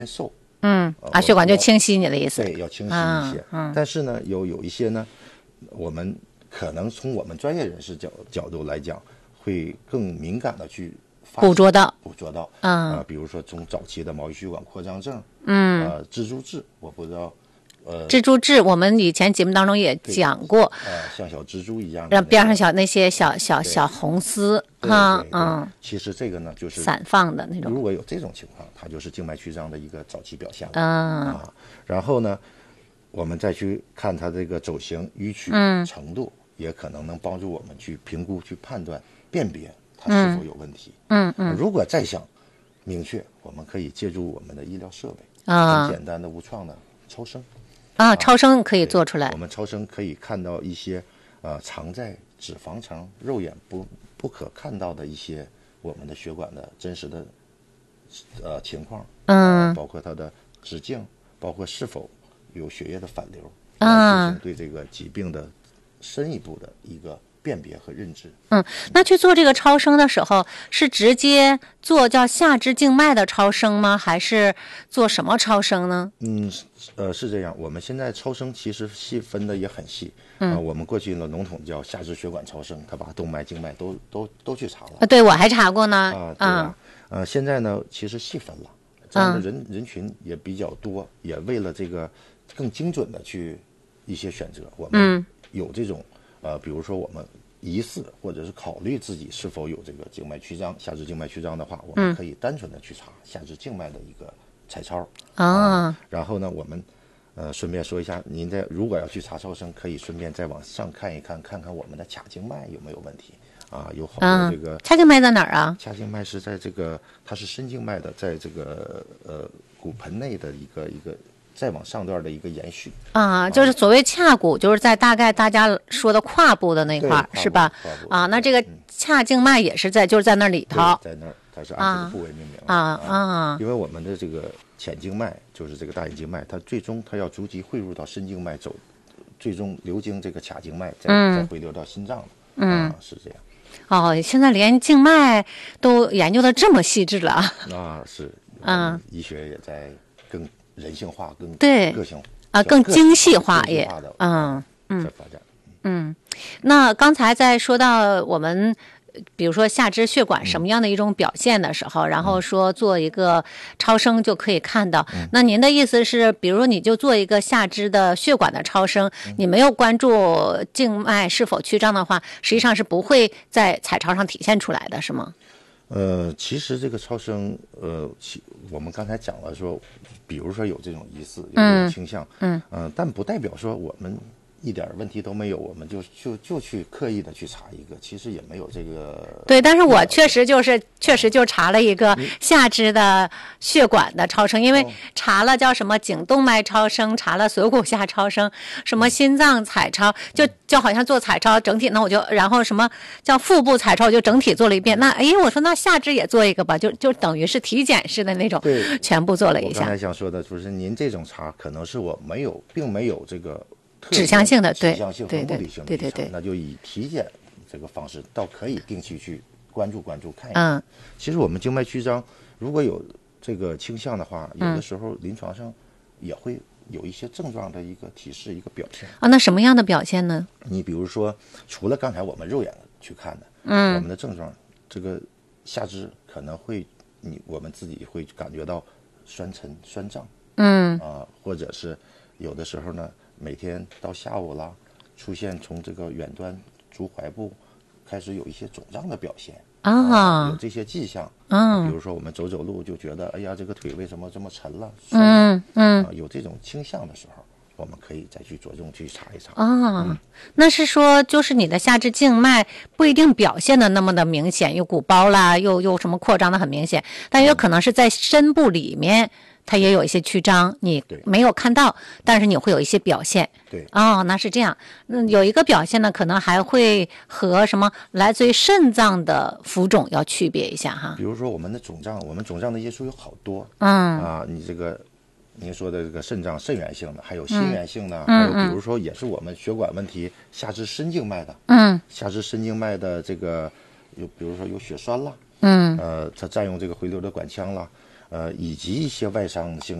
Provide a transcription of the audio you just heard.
瘦。 血管就清晰，你的意思？ 对，要清晰一些。但是呢，有一些呢，我们可能从我们专业人士角度来讲，会更敏感的去捕捉到。 比如说从早期的毛细血管扩张症，蜘蛛痣，我不知道。 蜘蛛痣，我们以前节目当中也讲过， 像小蜘蛛一样的， 让边上那些小红丝， 其实这个呢就是散放的那种。 如果有这种情况，它就是静脉曲张的一个早期表现了。然后呢，我们再去看它这个走形迂曲程度，也可能能帮助我们去评估、去判断、辨别它是否有问题。如果再想明确，我们可以借助我们的医疗设备，很简单的无创的超声。 超声可以做出来。 我们超声可以看到一些藏在脂肪层、肉眼不可看到的一些我们的血管的真实的情况，包括它的直径，包括是否有血液的反流，来进行对这个疾病的深一步的一个辨别和认知。 那去做这个超声的时候，是直接做叫下肢静脉的超声吗？还是做什么超声呢？ 是这样。我们现在超声其实细分的也很细。我们过去呢笼统叫下肢血管超声，它把动脉、静脉都去查了。 对，我还查过呢。 现在呢其实细分了，这样的人群也比较多，也为了这个更精准的去一些选择，我们有这种比如说我们疑似或者是考虑自己是否有这个静脉曲张、下肢静脉曲张的话，我们可以单纯的去查下肢静脉的一个彩超。然后呢，我们顺便说一下，您如果要去查超声，可以顺便再往上看一看，看看我们的髂静脉有没有问题有好多这个。 髂静脉在哪儿啊？ 髂静脉是在这个，它是深静脉的，在这个骨盆内的一个再往上段的一个延续就是所谓髂骨，就是在大概大家说的胯部的那块是吧？那这个髂静脉也是就是在那里头， 在那儿，它是按这个部位命名因为我们的这个浅静脉就是这个大眼静脉，它最终它要逐级汇入到深静脉走，最终流经这个髂静脉，再回流到心脏是这样。 现在连静脉都研究的这么细致了是医学也在更人性化、更个性更精细化也在发展。 那刚才在说到我们比如说下肢血管什么样的一种表现的时候，然后说做一个超声就可以看到。那您的意思是，比如说你就做一个下肢的血管的超声，你没有关注静脉是否曲张的话，实际上是不会在彩超上体现出来的，是吗？ 其实这个超声，我们刚才讲了说，比如说有这种疑似，有这种倾向，但不代表说我们一点问题都没有，我们就去刻意的去查一个，其实也没有这个。 对，但是我确实就查了一个下肢的血管的超声，因为查了叫什么颈动脉超声，查了锁骨下超声，什么心脏彩超，就好像做彩超整体，那我就然后什么叫腹部彩超，我就整体做了一遍。那我说那下肢也做一个吧，就等于是体检式的那种，全部做了一下。 我刚才想说的就是您这种查可能是我并没有这个。 指向性的，对， 指向性和目的性的，对，那就以体检这个方式，倒可以定期去关注看一看。其实我们静脉曲张如果有这个倾向的话，有的时候临床上也会有一些症状的一个提示，一个表现。 那什么样的表现呢？ 你比如说，除了刚才我们肉眼去看的，我们的症状，这个下肢可能会我们自己会感觉到酸沉、酸胀，或者是有的时候呢。每天到下午了，出现从这个远端足踝部开始有一些肿胀的表现有这些迹象比如说我们走路就觉得哎呀这个腿为什么这么沉了有这种倾向的时候，我们可以再去着重去查一查那是说就是你的下肢静脉不一定表现的那么的明显，有鼓包啦，又什么扩张的很明显，但有可能是在深部里面。它也有一些曲张，你没有看到，但是你会有一些表现。 对， 那是这样。有一个表现呢，可能还会和什么来自于肾脏的浮肿要区别一下哈。 比如说我们肿胀的因素有好多。你这个您说的这个肾脏肾源性的，还有心源性的，还有比如说也是我们血管问题，下肢深静脉的。下肢深静脉的这个比如说有血栓了。它占用这个回流的管腔了。 以及一些外伤性